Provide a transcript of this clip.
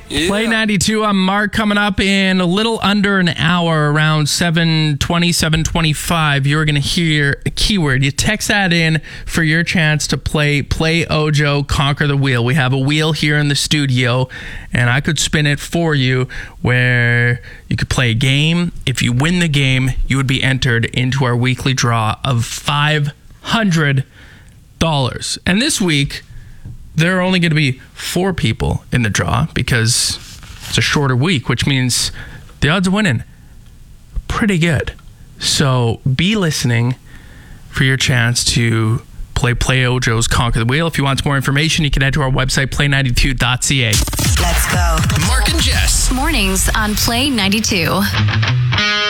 Yeah. Play 92. I'm Mark. Coming up in a little under an hour, around 7:20, 7:25, you're going to hear a keyword. You text that in for your chance to play Ojo, Conquer the Wheel. We have a wheel here in the studio, and I could spin it for you where you could play a game. If you win the game, you would be entered into our weekly draw of $500. And this week, there are only going to be 4 people in the draw because it's a shorter week, which means the odds of winning are pretty good. So be listening for your chance to play Ojo's Conquer the Wheel. If you want some more information, you can head to our website, play92.ca. Let's go. Mark and Jess. Mornings on Play 92.